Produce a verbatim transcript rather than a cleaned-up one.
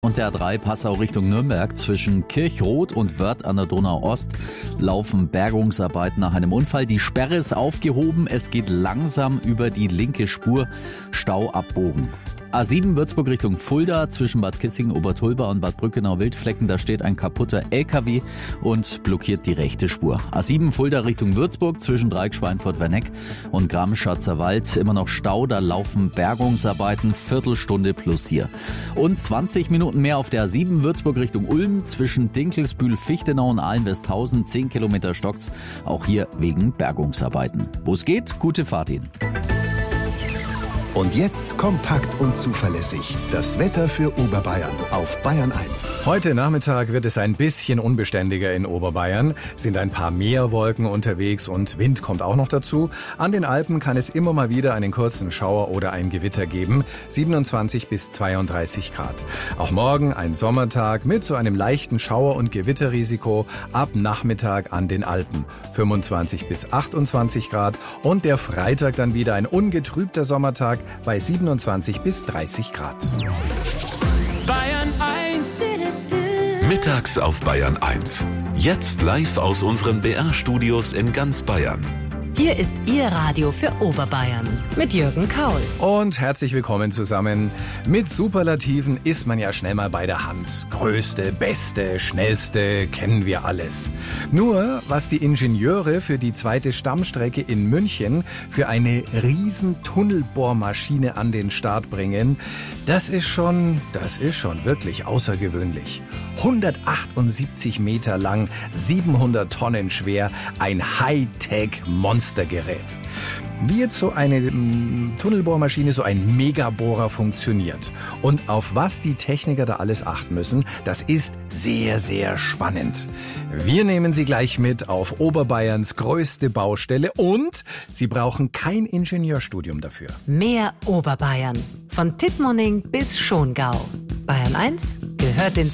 Und der A drei Passau Richtung Nürnberg zwischen Kirchroth und Wörth an der Donau-Ost laufen Bergungsarbeiten nach einem Unfall. Die Sperre ist aufgehoben, es geht langsam über die linke Spur, Stau ab Bogen. A sieben Würzburg Richtung Fulda zwischen Bad Kissingen, Obertulba und Bad Brückenau-Wildflecken. Da steht ein kaputter L K W und blockiert die rechte Spur. A sieben Fulda Richtung Würzburg zwischen Dreieck Schweinfurt-Werneck und Gramm-Schatzer Wald. Immer noch Stau, da laufen Bergungsarbeiten, Viertelstunde plus hier. Und zwanzig Minuten mehr auf der A sieben Würzburg Richtung Ulm zwischen Dinkelsbühl-Fichtenau und Ahlen-Westhausen. zehn Kilometer stockt's, auch hier wegen Bergungsarbeiten. Wo es geht, gute Fahrt Ihnen. Und jetzt kompakt und zuverlässig. Das Wetter für Oberbayern auf Bayern eins. Heute Nachmittag wird es ein bisschen unbeständiger in Oberbayern. Sind ein paar mehr Wolken unterwegs und Wind kommt auch noch dazu. An den Alpen kann es immer mal wieder einen kurzen Schauer oder ein Gewitter geben. siebenundzwanzig bis zweiunddreißig Grad. Auch morgen ein Sommertag mit so einem leichten Schauer- und Gewitterrisiko ab Nachmittag an den Alpen. fünfundzwanzig bis achtundzwanzig Grad. Und der Freitag dann wieder ein ungetrübter Sommertag bei siebenundzwanzig bis dreißig Grad. Bayern eins. Mittags auf Bayern eins. Jetzt live aus unseren B R-Studios in ganz Bayern. Hier ist Ihr Radio für Oberbayern mit Jürgen Kaul. Und herzlich willkommen zusammen. Mit Superlativen ist man ja schnell mal bei der Hand. Größte, beste, schnellste, kennen wir alles. Nur, was die Ingenieure für die zweite Stammstrecke in München für eine riesen Tunnelbohrmaschine an den Start bringen, das ist schon, das ist schon wirklich außergewöhnlich. hundertachtundsiebzig Meter lang, siebenhundert Tonnen schwer, ein Hightech-Monstergerät. Wie jetzt so eine m, Tunnelbohrmaschine, so ein Megabohrer funktioniert und auf was die Techniker da alles achten müssen, das ist sehr, sehr spannend. Wir nehmen Sie gleich mit auf Oberbayerns größte Baustelle und Sie brauchen kein Ingenieurstudium dafür. Mehr Oberbayern. Von Tittmoning bis Schongau. Bayern eins gehört ins